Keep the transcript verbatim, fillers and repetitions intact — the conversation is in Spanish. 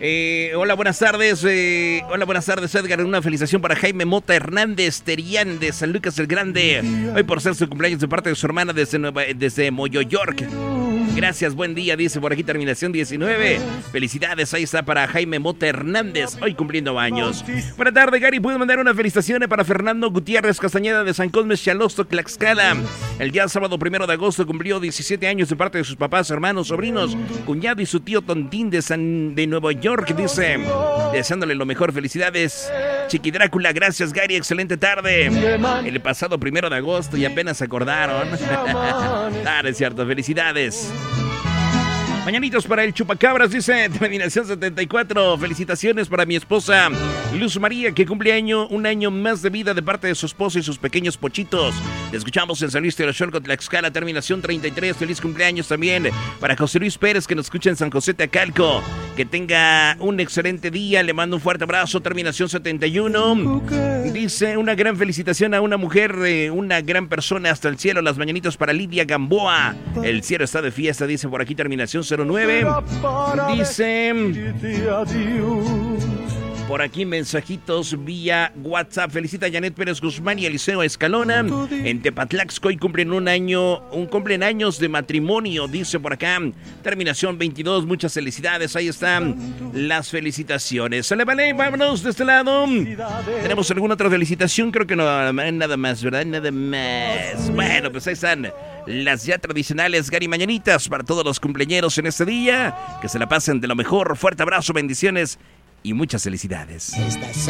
Eh, hola, buenas tardes. Eh, hola, buenas tardes, Edgar. Una felicitación para Jaime Mota Hernández Terián de San Lucas el Grande. Hoy por ser su cumpleaños de parte de su hermana desde, Nueva, desde Moyo York. Gracias, buen día, dice por aquí terminación diecinueve. Felicidades, ahí está para Jaime Mota Hernández, hoy cumpliendo años. Buenas tardes, Gary. ¿Puedo mandar una felicitación para Fernando Gutiérrez Castañeda de San Cosmes, Chalosto, Tlaxcala? El día sábado primero de agosto cumplió diecisiete años de parte de sus papás, hermanos, sobrinos, cuñado y su tío Tontín de, San, de Nueva York, dice. Deseándole lo mejor, felicidades. Chiqui Drácula, gracias, Gary, excelente tarde. El pasado primero de agosto y apenas se acordaron. Ah, es cierto, felicidades. Mañanitos para el Chupacabras, dice terminación setenta y cuatro. Felicitaciones para mi esposa Luz María, que cumple año, un año más de vida de parte de su esposo y sus pequeños pochitos. Le escuchamos en San Luis de los Cholco, Tlaxcala, terminación treinta y tres. Feliz cumpleaños también para José Luis Pérez, que nos escucha en San José Teacalco. Que tenga un excelente día, le mando un fuerte abrazo, terminación setenta y uno. Dice una gran felicitación a una mujer, eh, una gran persona hasta el cielo. Las mañanitos para Lidia Gamboa. El cielo está de fiesta, dice por aquí terminación cero nueve. Dice por aquí mensajitos vía WhatsApp. Felicita a Janet Pérez Guzmán y Eliseo Escalona en Tepatlaxco y cumplen un año, un cumplen años de matrimonio, dice por acá. Terminación veintidós, muchas felicidades. Ahí están las felicitaciones. Sale, vale, vámonos de este lado. ¿Tenemos alguna otra felicitación? Creo que no, nada más, ¿verdad? Nada más. Bueno, pues ahí están las ya tradicionales Gary Mañanitas para todos los cumpleañeros en este día. Que se la pasen de lo mejor. Fuerte abrazo, bendiciones y muchas felicidades.